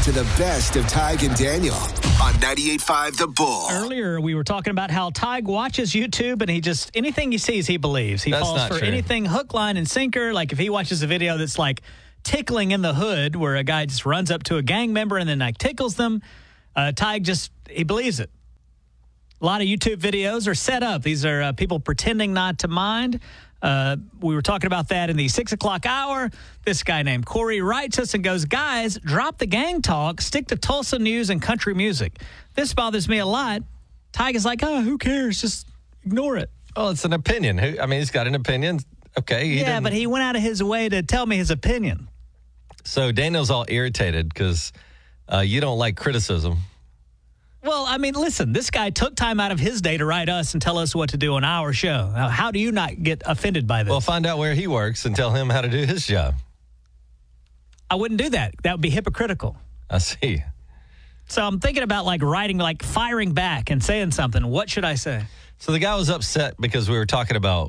to the best of Tig and Daniel on 98.5 The Bull. Earlier, we were talking about how Tig watches YouTube and anything he sees, he believes. He falls for anything hook, line, and sinker. Like if he watches a video that's like tickling in the hood where a guy just runs up to a gang member and then like tickles them, Tig he believes it. A lot of YouTube videos are set up. These are people pretending not to mind. We were talking about that in the 6 o'clock hour. This guy named Corey writes us and goes, guys, drop the gang talk, stick to Tulsa news and country music. This bothers me a lot. Tig is like, who cares? Just ignore it. Oh, it's an opinion. He's got an opinion. Okay. But he went out of his way to tell me his opinion. So Daniel's all irritated because you don't like criticism. Well, I mean, listen, this guy took time out of his day to write us and tell us what to do on our show. Now, how do you not get offended by this? Well, find out where he works and tell him how to do his job. I wouldn't do that. That would be hypocritical. I see. So I'm thinking about firing back and saying something. What should I say? So the guy was upset because we were talking about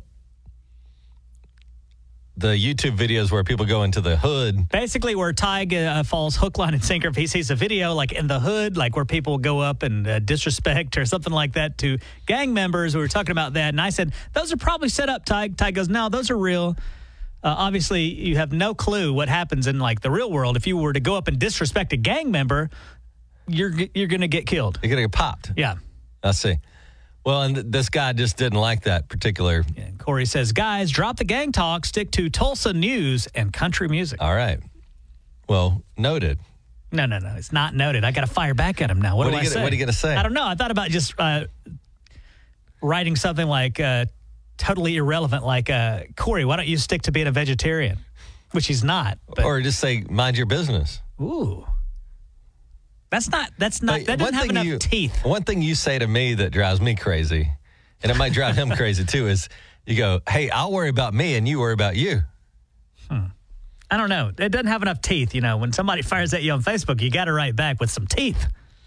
the YouTube videos where people go into the hood. Basically where Tig falls hook, line, and sinker if he sees a video like in the hood, like where people go up and disrespect or something like that to gang members. We were talking about that. And I said, those are probably set up, Tig. Tig goes, no, those are real. Obviously, you have no clue what happens in like the real world. If you were to go up and disrespect a gang member, you're going to get killed. You're going to get popped. Yeah. I see. Well, and this guy just didn't like that particular. Yeah, Corey says, guys, drop the gang talk, stick to Tulsa news and country music. All right. Well, noted. No. It's not noted. I got to fire back at him now. What do I say? What are you going to say? I don't know. I thought about just writing something like totally irrelevant, like, Corey, why don't you stick to being a vegetarian? Which he's not. But. Or just say, mind your business. Ooh. That doesn't have enough teeth. One thing you say to me that drives me crazy, and it might drive him crazy too, is you go, hey, I'll worry about me and you worry about you. I don't know. It doesn't have enough teeth. You know, when somebody fires at you on Facebook, you got to write back with some teeth.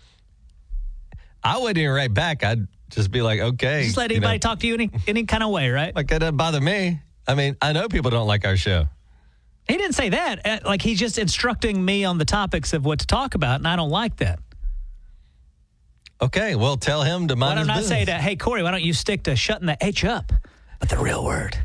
I wouldn't even write back. I'd just be like, okay. Just let anybody talk to you any kind of way, right? Like, that doesn't bother me. I mean, I know people don't like our show. He didn't say that. Like, he's just instructing me on the topics of what to talk about, and I don't like that. Okay, well, tell him to mind his business. Why don't I say that, hey, Corey, why don't you stick to shutting the H up? But the real word.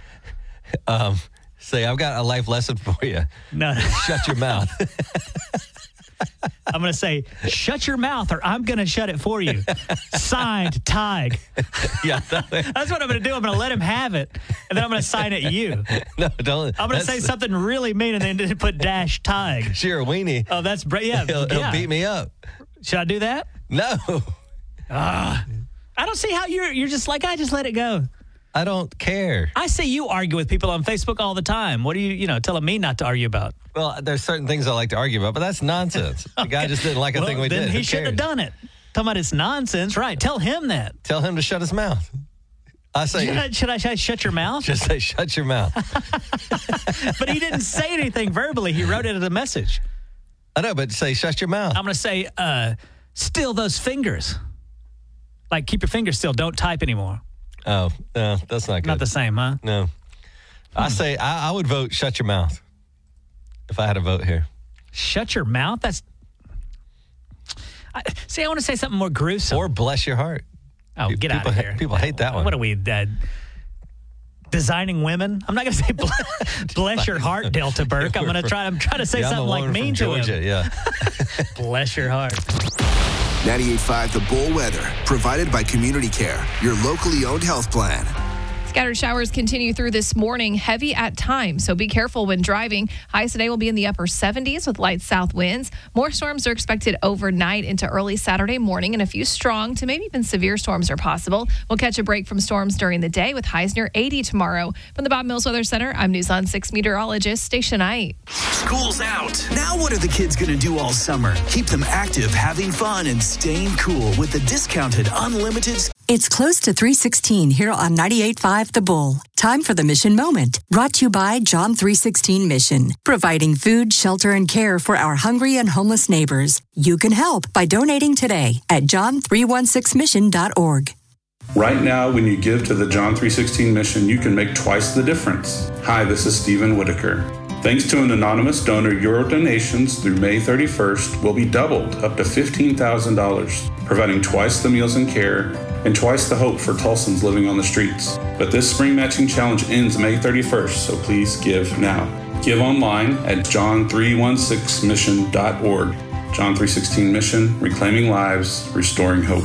Say, I've got a life lesson for you. No. Shut your mouth. I'm going to say, shut your mouth or I'm going to shut it for you. Signed, Tig. Yeah. That's what I'm going to do. I'm going to let him have it, and then I'm going to sign it you. No, don't. I'm going to say something really mean and then put dash Tig. Sure, weenie. Oh, that's yeah. He'll beat me up. Should I do that? No. I don't see how you're just like, I just let it go. I don't care. I see you argue with people on Facebook all the time. What are you telling me not to argue about? Well, there's certain things I like to argue about, but that's nonsense. Okay. The guy just didn't like a thing we did. Then he shouldn't have done it. Talking about it's nonsense, right? Tell him that. Tell him to shut his mouth. I say, should I shut your mouth? Just say, shut your mouth. But he didn't say anything verbally. He wrote it as a message. I know, but say, shut your mouth. I'm going to say, still those fingers. Like, keep your fingers still. Don't type anymore. Oh, no, that's not good. Not the same, huh? No. I say, I would vote shut your mouth if I had a vote here. Shut your mouth? I want to say something more gruesome. Or bless your heart. Oh, get out of here. People hate that one. What are we, designing women? I'm not going to say bless your heart, Delta Burke. I'm trying to say something like mean to Georgia, him. Yeah. Bless your heart. 98.5 The Bull weather, provided by Community Care, your locally owned health plan. Scattered showers continue through this morning, heavy at times, so be careful when driving. Highs today will be in the upper 70s with light south winds. More storms are expected overnight into early Saturday morning, and a few strong to maybe even severe storms are possible. We'll catch a break from storms during the day with highs near 80 tomorrow. From the Bob Mills Weather Center, I'm News on 6 meteorologist Stacia Knight. School's out. Now what are the kids going to do all summer? Keep them active, having fun, and staying cool with the discounted unlimited. It's close to 3:16 here on 98.5 The Bull. Time for the Mission Moment, brought to you by John 3:16 Mission, providing food, shelter, and care for our hungry and homeless neighbors. You can help by donating today at john316mission.org. Right now, when you give to the John 3:16 Mission, you can make twice the difference. Hi, this is Stephen Whitaker. Thanks to an anonymous donor, your donations through May 31st will be doubled up to $15,000, providing twice the meals and care and twice the hope for Tulsans living on the streets. But this spring matching challenge ends May 31st, so please give now. Give online at john316mission.org. John 316 Mission, reclaiming lives, restoring hope.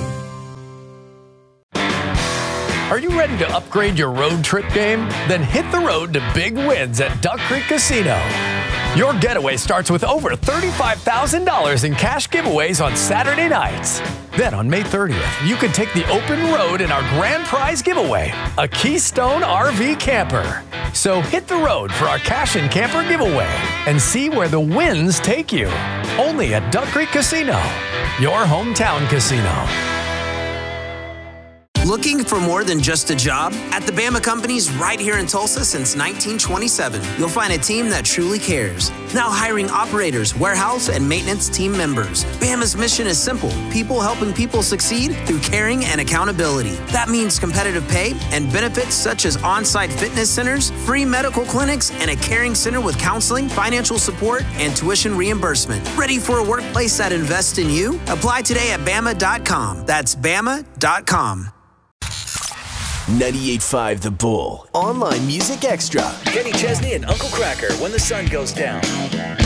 Are you ready to upgrade your road trip game? Then hit the road to big wins at Duck Creek Casino. Your getaway starts with over $35,000 in cash giveaways on Saturday nights. Then on May 30th, you can take the open road in our grand prize giveaway, a Keystone RV camper. So hit the road for our cash and camper giveaway and see where the wins take you. Only at Duck Creek Casino, your hometown casino. Looking for more than just a job? At the Bama Companies right here in Tulsa since 1927, you'll find a team that truly cares. Now hiring operators, warehouse, and maintenance team members. Bama's mission is simple: people helping people succeed through caring and accountability. That means competitive pay and benefits such as on-site fitness centers, free medical clinics, and a caring center with counseling, financial support, and tuition reimbursement. Ready for a workplace that invests in you? Apply today at Bama.com. That's Bama.com. 98.5 The Bull. Online Music Extra. Kenny Chesney and Uncle Cracker, When the Sun Goes Down.